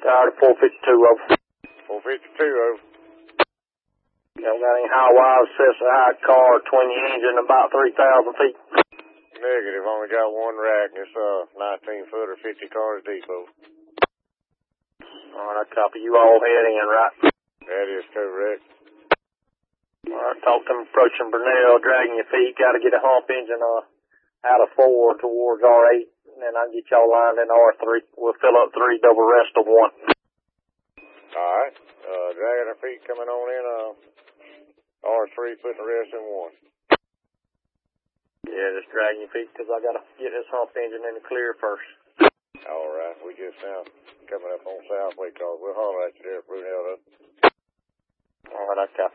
Alright, 452 over. 452 over. Y'all got any high wire access, high car, 20 engine, about 3,000 feet? Negative. Only got one rack, and it's 19-footer, 50 cars depot. Alright, I copy. You all heading in, right? That is correct. Alright, talk to them approaching Burnell, dragging your feet. Got to get a hump engine out of 4 towards R8, and then I'll get y'all lined in R3. We'll fill up 3, double rest of 1. Alright. Dragging our feet coming on in R3, putting the rest in 1. Yeah, just dragging your feet because I got to get this hump engine in the clear first. Alright, we just now coming up on Southway, cause we'll holler at you there, Brunel. Alright, I copy.